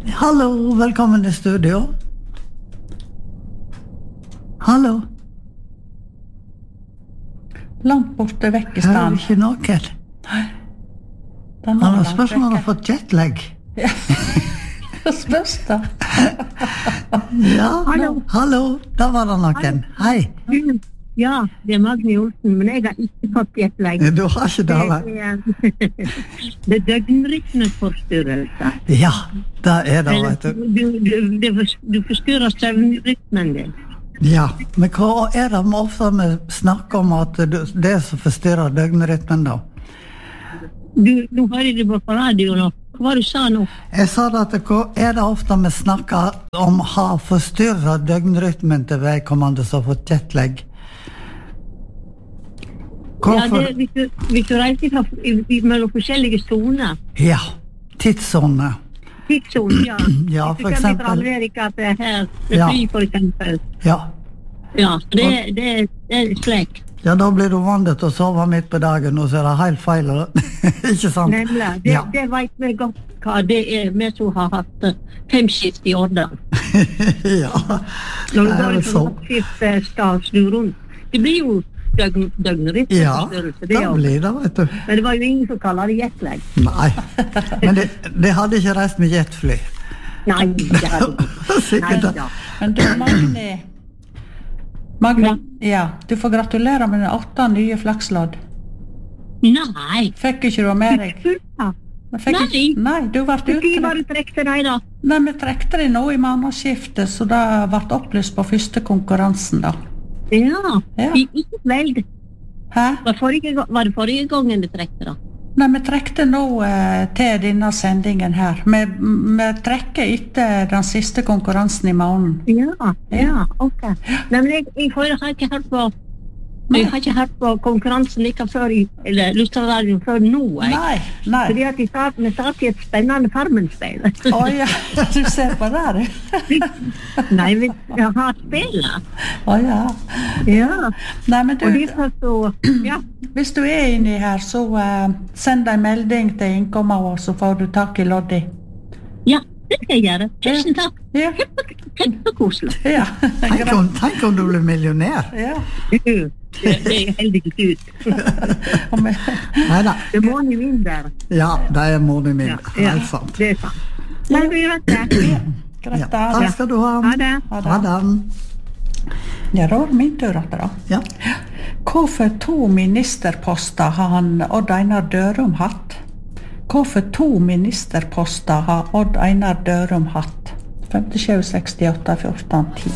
Hallo, velkommen til studio. Hallo. Langt borte vekk I Hører stand. ikke noen. Den Han har langt spørsmål om han har vekke. fått jetlag. Spørs da. Ja, Hallo. hallo, da var det noen. Hei, Ja, det Magne Olsen, men jeg har ikke fått jetlag. du har ikke det, vel? Det døgnrytmeforstyrrelse. Ja, det det, vet du. Du forstyrrer søvnrytmen din. Ja, men hva det vi ofte snakker om at det som forstyrrer døgnrytmen da? Nå hører du på radio nå. Hva var det du sa nå? Jeg sa det at hva det ofte vi snakker om har forstyrret døgnrytmen til vedkommende som har fått jetlag? Ja, det, hvis du reiser mellom forskjellige zoner. Ja, tidszone. Tidszone, ja. Ja, for eksempel. Hvis du Amerika at det her, det Ja. fly for eksempel. Ja. Ja, det slik. Ja, da blir du vant til å sove midt på dagen, og så det helt feil, ikke sant? Nemlig. Ja. Det vet vi godt hva det vi som har hatt 5 skift I Årdal. Ja, Når du det går vel I så. sånn skift skal snu rundt. Det blir jo Ja, døgnrytmeforstyrrelse, det det også. blir det, vet du. Men det var jo ingen som kaller det jetlag. Nei, men det hadde ikke reist med jetfly. Nei, det hadde ikke. Sikkert det. Neida. Men du, Magne, ja, du får gratulere med den 8 nye flakslodd. Nei. Fikk ikke du med deg? Ja. Fikk Nei. ikke, nei, du ble Hvor var utrekt. det trekte deg da? Nei, vi trekte det nå I månedsskiftet, så det ble opplyst på første konkurransen da. Ja, Ja. ikke veld. Hæ? Var det forrige gangen du trekte da? Nei, vi trekte nå til denne sendingen her. Vi trekker etter den siste konkurransen I måneden. Ja, ok. Nei, men jeg har ikke hørt på Jeg har ikke hørt på konkurransen like før eller Lustradio før nå, jeg. Nei. Fordi at vi satt I et spennende Farmen-speil. Åja, du ser på det, du. Nei, vi har spillet. Åja. Ja, Nei, men du, og derfor så, ja. hvis du inni her, så send en melding til innkommet vår, så får du tak I Loddi. Ja, det skal jeg gjøre. Tusen takk. Ja. Kjempekoselig. Ja. Tenk om du blir millionær. Ja. Det heldig ikke ut. Og vi- Neida, Det må ni mindre. ja, det moren min, Ja, helt sant. det sant. Nei, vi vet det. Ja, Greit, takk da. skal du ha. Ha det. Ha det. Ja, da var det min tur etter da. Ja. Hvorfor 2 ministerposter har han Odd Einar Dørum hatt? Hvorfor 2 ministerposter har Odd Einar Dørum hatt? 57, 68, 14, 10.